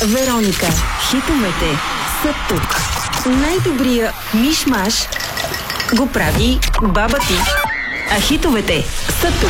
Вероника. Хитовете са тук. Най-добрия миш-маш го прави баба ти. А хитовете са тук.